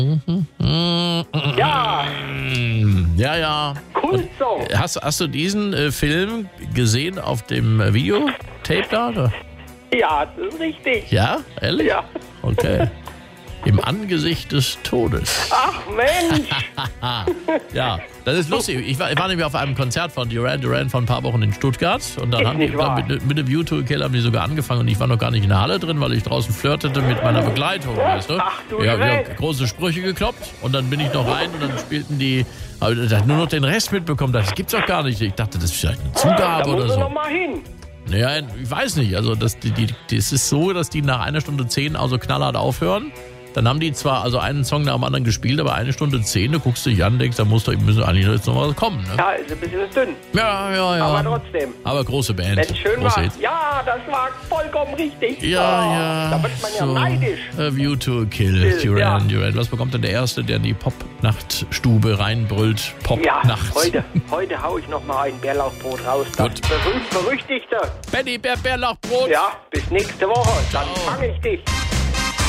Ja. Ja. Kultsong. Hast du diesen Film gesehen auf dem Videotape da? Oder? Ja, das ist richtig. Ja? Ehrlich? Ja. Okay. Im Angesicht des Todes. Ach Mensch. Ja, das ist lustig. Ich war nämlich auf einem Konzert von Duran vor ein paar Wochen in Stuttgart und dann Ist haben die nicht wahr. mit dem View to a Kill haben die sogar angefangen und ich war noch gar nicht in der Halle drin, weil ich draußen flirtete mit meiner Begleitung, weißt du? Ach, du Ja, wir haben Dreck. große Sprüche gekloppt und dann bin ich noch rein und dann spielten die, aber ich hab nur noch den Rest mitbekommen. Das gibt's doch gar nicht. Ich dachte, das ist vielleicht eine Da Zugabe muss oder er so. noch mal hin. Naja, ich weiß nicht. Also das ist so, dass die nach 1 Stunde 10 also knallhart aufhören. Dann haben die zwar also einen Song nach dem anderen gespielt, aber 1 Stunde 10, da guckst du dich an, denkst, da müsste eigentlich jetzt noch was kommen. Ne? Ja, ist ein bisschen dünn. Ja. Aber trotzdem. Aber große Band. Wenn es schön Große war. Hits. Ja, das war vollkommen richtig. Ja. Da wird man ja neidisch. A View to a Kill, Duran. Was bekommt denn der Erste, der in die Pop-Nachtstube reinbrüllt? Ja, Pop-Nacht. heute hau ich noch mal ein Bärlauchbrot raus. Gut. Das berühmt-berüchtigte. Benny Bärlauchbrot. Ja, bis nächste Woche. Dann Ciao. fange ich dich.